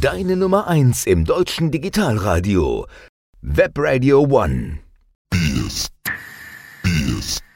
Deine Nummer 1 im deutschen Digitalradio. Webradio One. BS.